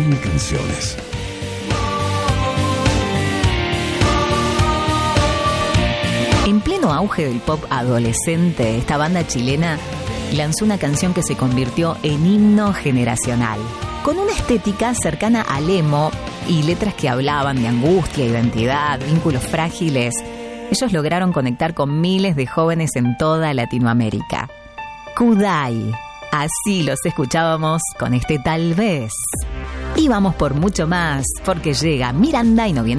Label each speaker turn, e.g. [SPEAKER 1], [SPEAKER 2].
[SPEAKER 1] 100 canciones.
[SPEAKER 2] En pleno auge del pop adolescente, esta banda chilena lanzó una canción que se convirtió en himno generacional, con una estética cercana al emo y letras que hablaban de angustia, identidad, vínculos frágiles. Ellos lograron conectar con miles de jóvenes en toda Latinoamérica. Kudai, así los escuchábamos con este Tal vez. Y vamos por mucho más, porque llega Miranda y no viene